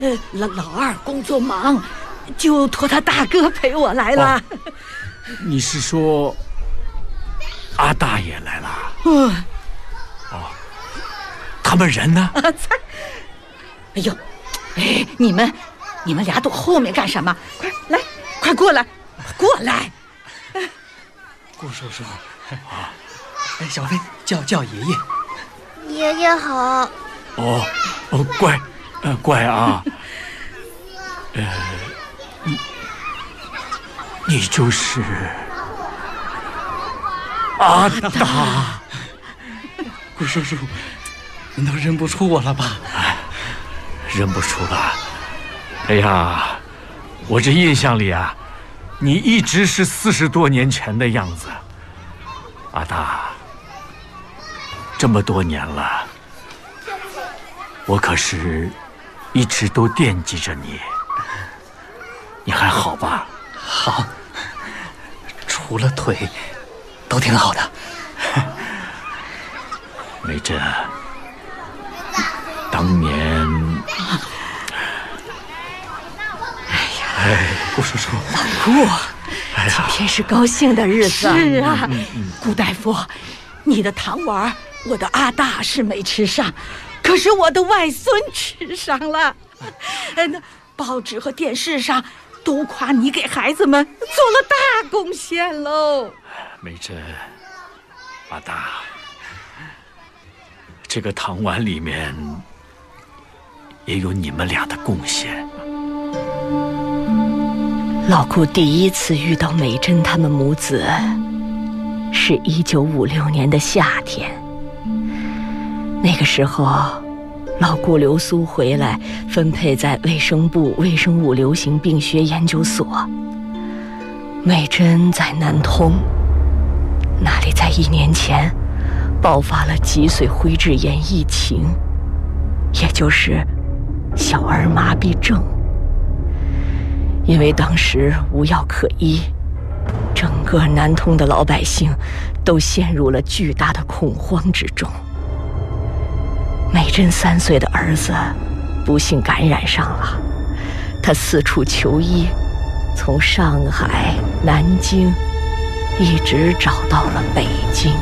老二工作忙，就托他大哥陪我来了。 你是说阿大也来了？他们人呢？ 哎呦，你们俩躲后面干什么？快过来，过来！ 顾叔叔，小飞叫爷爷。 爷爷好。 乖啊。你就是阿大。 顾叔叔，你都认不出我了吧？ 认不出了。哎呀，我这印象里啊，你一直是40多年前的样子。阿大，这么多年了，我可是一直都惦记着你。你还好吧？ 好，除了腿，都挺好的。 梅珍，当年， 顾叔叔， 老顾，今天是高兴的日子。是啊，顾大夫，你的糖丸，我的阿大是没吃上，可是我的外孙吃上了。那报纸和电视上都夸你给孩子们做了大贡献喽。 梅珍，阿大，这个糖丸里面也有你们俩的贡献。 老顾第一次遇到美珍他们母子，是1956年的夏天。那个时候，老顾留苏回来，分配在卫生部微生物流行病学研究所。美珍在南通，那里在1年前爆发了脊髓灰质炎疫情，也就是小儿麻痹症。因为当时无药可医，整个南通的老百姓都陷入了巨大的恐慌之中。美珍3岁的儿子不幸感染上了，他四处求医，从上海、南京一直找到了北京。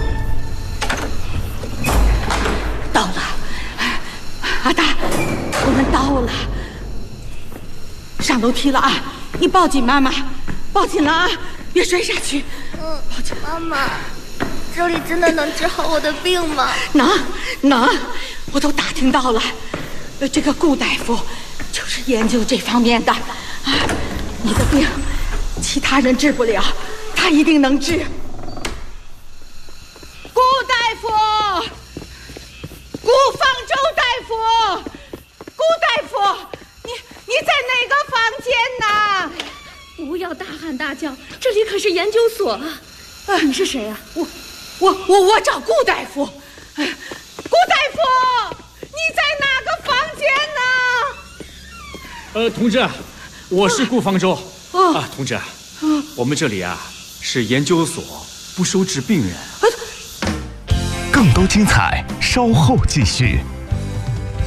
到了，阿大，我们到了。上楼梯了啊！你抱紧妈妈，抱紧了啊！别摔下去。抱紧。 妈妈，这里真的能治好我的病吗？ 能，我都打听到了。这个顾大夫就是研究这方面的啊。你的病，其他人治不了，他一定能治。顾大夫，顾方舟大夫，顾大夫。你在哪个房间呢？ 不要大喊大叫，这里可是研究所啊！你是谁啊？ 我找顾大夫。顾大夫，你在哪个房间呢？ 同志，我是顾方舟。同志，我们这里啊是研究所，不收治病人。 更多精彩，稍后继续。